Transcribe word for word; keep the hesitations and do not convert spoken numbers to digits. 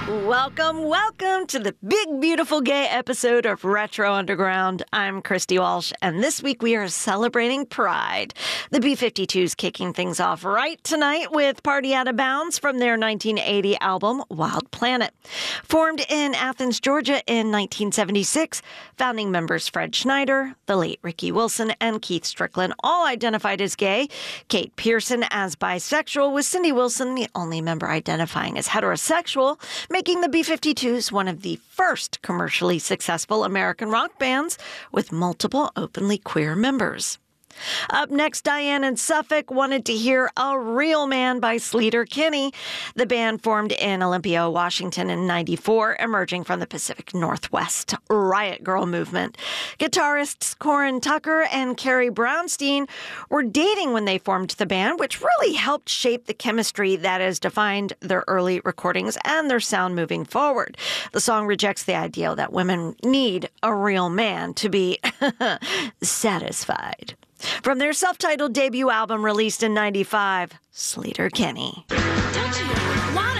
Welcome, welcome to the big, beautiful, gay episode of Retro Underground. I'm Christy Walsh, and this week we are celebrating Pride. The B fifty-twos kicking things off right tonight with Party Out of Bounds from their nineteen eighty album, Wild Planet. Formed in Athens, Georgia in nineteen seventy-six, founding members Fred Schneider, the late Ricky Wilson, and Keith Strickland all identified as gay. Kate Pearson as bisexual, with Cindy Wilson the only member identifying as heterosexual, making the B fifty-twos one of the first commercially successful American rock bands with multiple openly queer members. Up next, Diane in Suffolk wanted to hear A Real Man by Sleater-Kinney. The band formed in Olympia, Washington in ninety-four, emerging from the Pacific Northwest Riot Girl movement. Guitarists Corin Tucker and Carrie Brownstein were dating when they formed the band, which really helped shape the chemistry that has defined their early recordings and their sound moving forward. The song rejects the idea that women need a real man to be satisfied. From their self-titled debut album released in ninety-five, Sleater-Kinney. Don't you want